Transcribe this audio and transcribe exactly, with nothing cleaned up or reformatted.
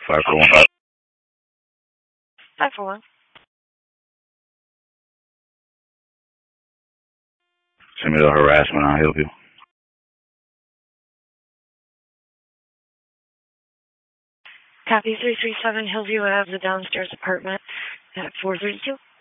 Five four one. Five four one. Send me the harassment. I'll help you. Copy three three seven Hillview Ave, the downstairs apartment at four thirty two.